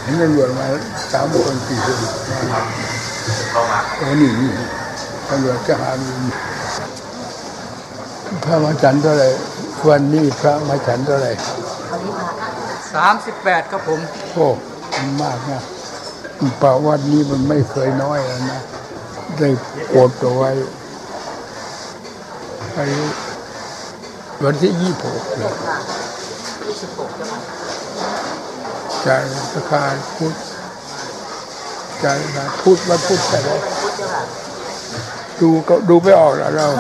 ตำรวจมา3 คน4 คนโอ้นี่ตำรวจทหารพระมาฉันเท่าไหร่วันนี้พระมาฉันเท่าไหร่ 38ครับผมโอ้มากนะป่าวัดนี้มันไม่เคยน้อยแล้วนะได้โปรดเอาไว้วันที่26เลยจ่ายราคาพุทธจ่ายพุทธวันพุธแต่ละดูไม่ออกแล้วเรา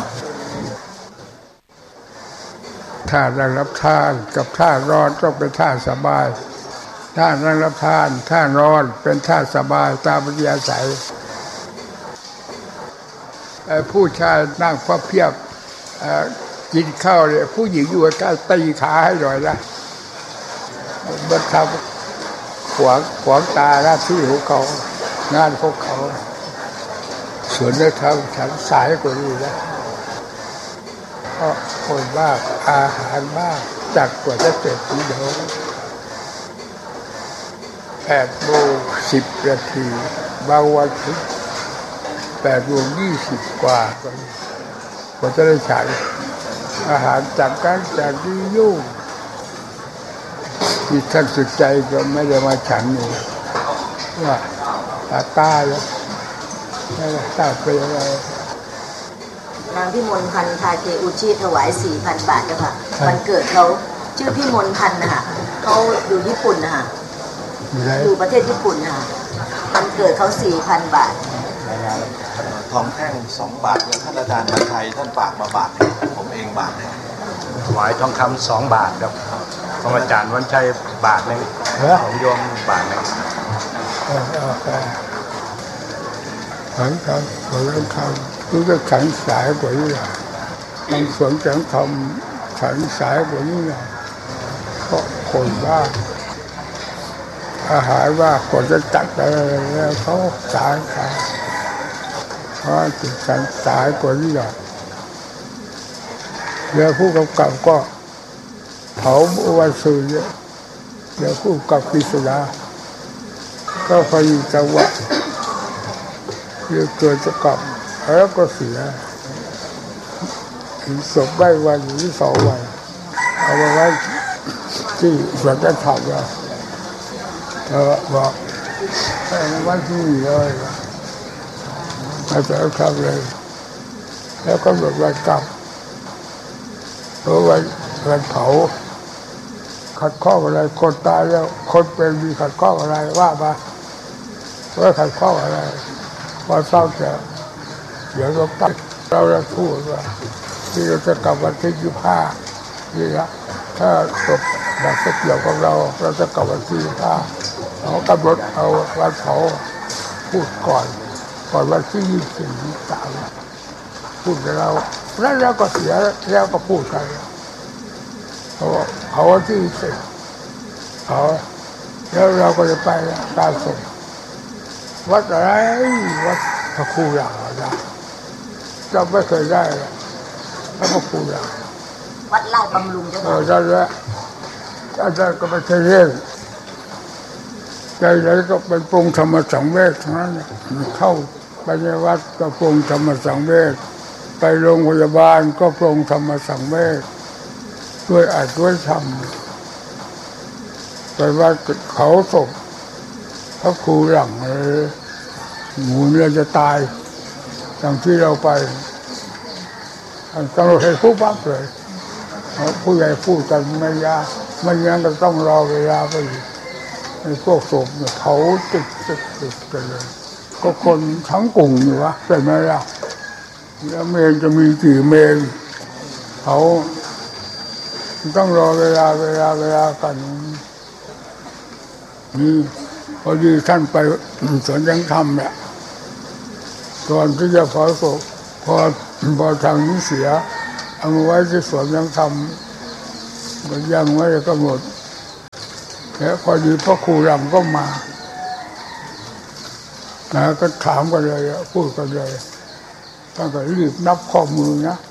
ท่านั่งรับทานกับท่าร้อนต้องเป็นท่าสบายท่านั่งรับทานท่าร้อนเป็นท่าสบายตามปัญญาใสผู้ชายนั่งพับเพียบกินข้าวเลยผู้หญิงอยู่ใกล้ตีขาให้หน่อยนะมันทำขวางตาหน้าที่ของเขางานของเขาส่วนนั้นทำฉันสายกว่านี้นะเพราะคนมากอาหารมากจัดกว่าจะเสร็จทีเดียว8:10 บางวันถึง8:20 กว่าจะได้ฉันอาหารจากการจากที่ยุ่งที่ท่านสุดใจก็ไม่ได้มาฉันเลยว่าตาแล้วตาเป็นอะไรนางพี่มนพันธ์ทาเกอุชิถวาย 4,000 บาทเจ้าค่ะวันเกิดเขาชื่อพี่มนพันธ์นะคะเขาอยู่ญี่ปุ่นนะคะอยู่ประเทศญี่ปุ่นนะคะวันเกิดเขา 4,000 บาททองแท่ง2 บาทท่านอาจารย์บรรชัยท่านฝากมาบาทผมเองบาทถวายทองคำ2 บาทครับของอาจารย์วันชัย1 บาทของโยม1 บาทขันครับขันคำรู้ก็ขันสายกว่านี้นะบางส่วนขันคำขันสายกว่านี้นะเพราะคนว่าอาหารว่าคนจะจัดอะไรแล้วเขาสายเพราะติดขันสายกว่านี้นะแล้วผู้กำกับก็เผาวันศุกร์เดี๋ยวผู้กับพิศดาก็พยจังหวะเดี๋ยวเกิดจะกลับแล้วก็เสียถึงศพได้วันหรือ2 วันเอาไว้ที่สวนจะทำแล้วบอกวันที่เลยมาจะทำเลยแล้วก็แบบวันกลับเพราะวันเผาขัดข้องอะไรคนตายแล้วคนเป็นมีขัดข้องอะไรว่ามาว่าขัดข้องอะไรพอเศร้าจะเดี๋ยวเราตั้งเราจะพูดว่าที่เราจะกลับวันที่25นี่นะถ้าจบแบบเกี่ยวกับเราจะกลับวันที่25เรากำหนดเอาวันเผาพูดก่อนวันที่24-23พูดกับเราแล้วเราก็เสียแล้วก็พูดกันเขาวันที่10เขาแล้วเราก็จะไปตามส่งวัดอะไรวัดพระครูหลานะเราไม่เคยได้พระครูหลาวัดลาดบำรุงเจ้าค่ะนั่นแหละอาจารย์ก็ไม่ใช่เรื่องใจไหนก็เป็นปรุงธรรมสังเวชทั้งนั้นเข้าไปในวัดก็ปรุงธรรมสังเวชไปโรงพยาบาลก็ปรุงธรรมสังเวชด้วยอาจด้วยธรรมไปวัดเขาศพพระครูหลังหมูเราจะตายอย่างที่เราไปต้องให้ผู้ปั๊บเลยผู้ใหญ่พูดกันไม่ยากไม่งั้นก็ต้องรอเวลาไปในพวกศพเผาติดกันเลยก็คนทั้งกลุ่มอยู่วะใช่ไหมล่ะแล้วเมนจะมีกี่เมนเขาต้องรอเวลากันนี่พอดีท่านไปสวนยังธรรมเนี่ยก่อนที่จะเผาศพพอทางนี้เสียเอามาไว้ที่สวนยังธรรมก็ยังไม่ได้กำหนดแล้วพอดีพระครูรำก็มาก็ถามกันเลยพูดกันเลยท่านก็รีบนับข้อมือนะ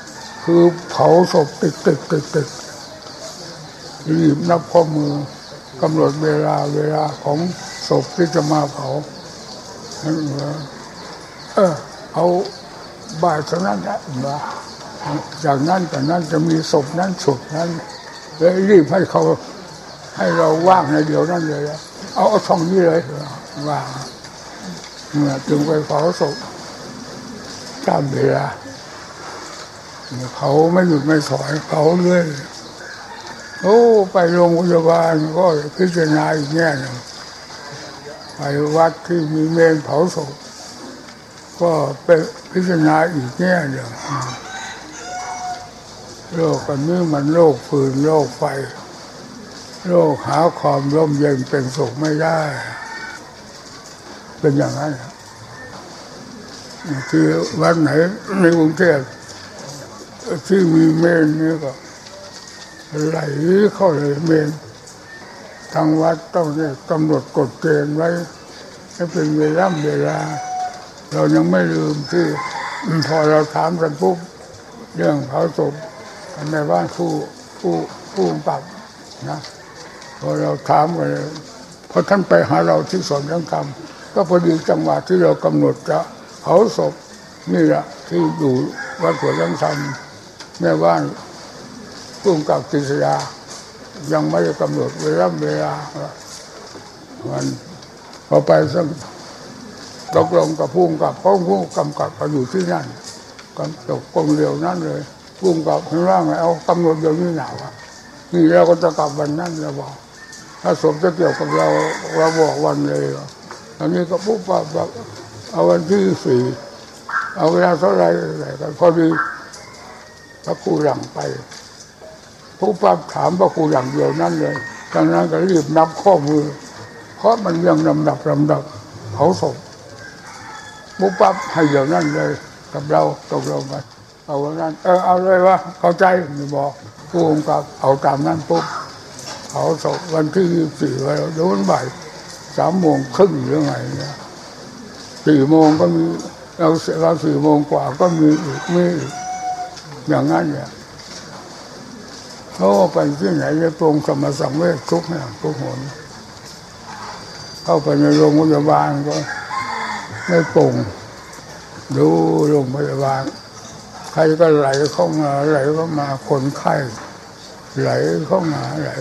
คือเผาศพติดรีบนับข้อมือกำหนดเวลาของศพที่จะมาเผาเอาบ่ายเท่านั้นแหละจากนั้นจะมีศพนั้นศพนั้นเลยรีบให้เราว่างในเดียวนั้นเลยเอาช่องนี้เลยว่างจึงไปเผาศพตามเวลาเขาไม่หยุดไม่ถอยเขาเรื่อยไปโรงพยาบาลก็พิจารณาอีกแง่หนึ่งไปวัดที่มีเมรุเผาศพก็เป็นพิจารณาอีกแง่หนึ่งโรคอันนี้มันโรคฟืนโรคไฟโรคหาความร่มเย็นเป็นสุขไม่ได้เป็นอย่างนั้นที่วัดไหนในกรุงเทพที่มีเมรุนี่ก็ไหลเข้าเลยเมรุทางวัดต้องเนี่ยกำหนดกฎเกณฑ์ไว้ให้เป็นเวลาเรายังไม่ลืมที่พอเราถามกันปุ๊บเรื่องเผาศพในบ้านผู้ปรับนะพอเราถามกันพอท่านไปหาเราที่สอนยังธรรมก็พอดีจังหวะที่เรากำหนดจะเผาศพนี่แหละที่อยู่วัดสวนยังธรรมแม่บ้านผู้กับกิษยายังไม่ได้กำหนดเวลามันพอไปสักตกลงกับผู้กับผู้กำกับอยู่ที่นั่นกำตกกลมเดียวนั่นเลยผู้กับข้างล่างเอากำหนดเดียวนี้หนาวนี่เราก็จะกลับวันนั้นเราบอกถ้าสมจะเกี่ยวกับเราบอกวันเลยอันนี้ก็ปุ๊บแบบเอาวันที่4เอาเวลาเท่าไรกันพอดีพระครูหลังไปผู้ปรับถามพระครูหลังเดียวนั่นเลยดังนั้นก็รีบนับข้อมือเพราะมันยังลำดับเผาศพผู้ปรับให้เดียวนั่นเลยกับเราตกลงกันเอาวันนั้นเอาเลยวะเข้าใจไม่บอกผู้กำกับเอาตามนั้นปุ๊บเผาศพวันที่4วันโดนบ่าย3 โมงครึ่งหรือไงเนี่ย4 โมงก็มีเรา4 โมงกว่าก็มีอีกอย่างนั้นเนี่ยเขาไปที่ไหนจะตรงสมสังเวชทุกเนี่ยทุกหนเข้าไปในโรงพยาบาลก็ไม่โปร่งดูโรงพยาบาลใครก็ไหลเข้ามาคนไข้ไหลเข้ามา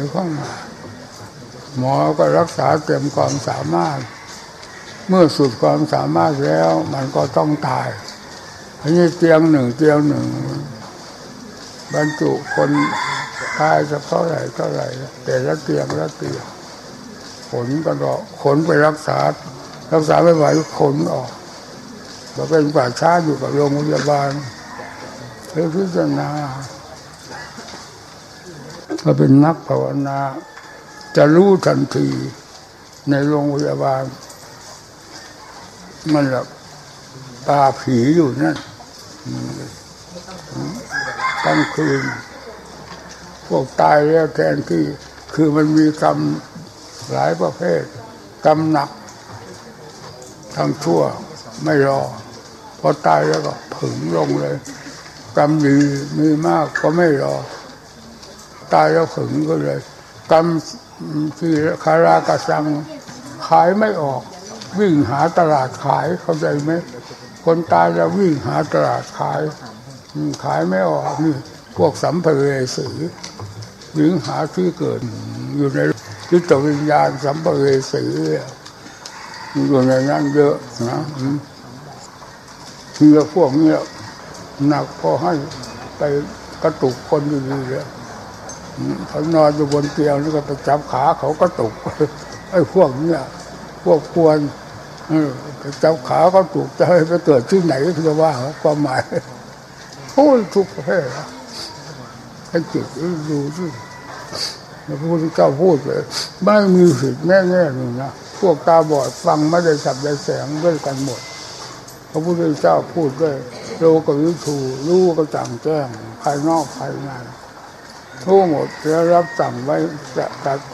หมอก็รักษาเต็มความสามารถเมื่อสุดความสามารถแล้วมันก็ต้องตายอันนี้เตียงหนึ่งบรรจุคนตายจะเท่าไหร่แต่ละเตียงขนก็ขนไปรักษาไม่ไหวขนออกมาเป็นป่าช้าอยู่กับโรงพยาบาลเพื่อพิจารณาถ้าเป็นนักภาวนาจะรู้ทันทีในโรงพยาบาลมันแบบตาผีอยู่นั่นกลางคืนพวกตายแล้วแทนที่คือมันมีกรรมหลายประเภทกรรมหนักทางชั่วไม่รอพอตายแล้วก็ผึ่งลงเลยกรรมดีมีมากก็ไม่รอตายแล้วผึ่งก็เลยกรรมที่คารากะสังขายไม่ออกวิ่งหาตลาดขายเข้าใจไหมคนตายแล้ววิ่งหาตลาดขายไม่ออกนี่พวกสัมภเวสีวิ่งหาที่เกิดอยู่ในจิตวิญญาณสัมภเวสีอยู่ในนั้นเยอะนะเรื่องพวกนี้หนักพอให้ไปกระตุกคนอยู่ดีเลยเขานอนอยู่บนเตียงแล้วก็ไปจับขาเขากระตุกไอ้พวกนี้พวกควรจับขาเขาถูกจะให้ไปเกิดที่ไหนคือว่าความหมายโอ้ยทุกประเภทให้จิตดูสิพระพุทธเจ้าพูดเลยไม่มีสิทธิ์แน่ๆหนึ่งนะพวกตาบอดฟังไม่ได้สับได้แสงด้วยกันหมดพระพุทธเจ้าพูดด้วยโลกวิถูรู้ก็ต่างแจ้งภายนอกภายในทั้งหมดแล้วรับสั่งไว้